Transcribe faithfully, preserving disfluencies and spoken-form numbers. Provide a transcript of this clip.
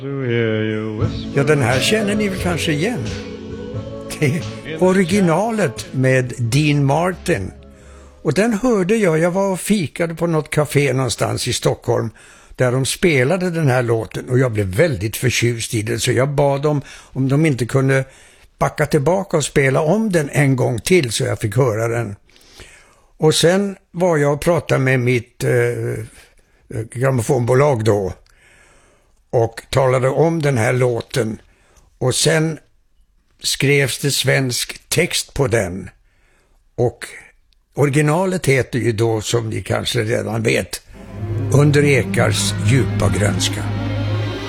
Ja, den här känner ni väl kanske igen. Det är originalet med Dean Martin. Och den hörde jag, jag var och fikade på något café någonstans i Stockholm där de spelade den här låten och jag blev väldigt förtjust i den, så jag bad dem om de inte kunde backa tillbaka och spela om den en gång till så jag fick höra den. Och sen var jag och pratade med mitt eh, grammofonbolag då och talade om den här låten, och sen skrevs det svensk text på den, och originalet heter ju då, som ni kanske redan vet, Under ekars djupa grönska.